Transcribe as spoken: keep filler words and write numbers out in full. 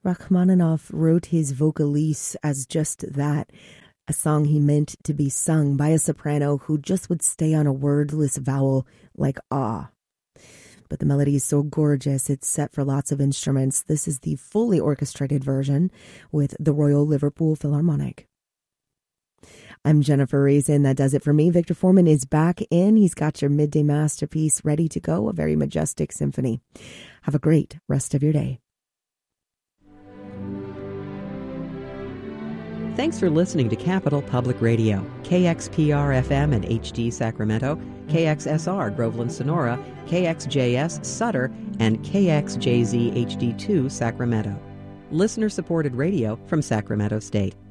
Rachmaninoff wrote his Vocalise as just that, a song he meant to be sung by a soprano who just would stay on a wordless vowel like ah. But the melody is so gorgeous, it's set for lots of instruments. This is the fully orchestrated version with the Royal Liverpool Philharmonic. I'm Jennifer Raisin. That does it for me. Victor Foreman is back in. He's got your midday masterpiece ready to go, a very majestic symphony. Have a great rest of your day. Thanks for listening to Capital Public Radio, K X P R F M and H D Sacramento, K X S R Groveland Sonora, K X J S Sutter, and K X J Z H D two Sacramento. Listener-supported radio from Sacramento State.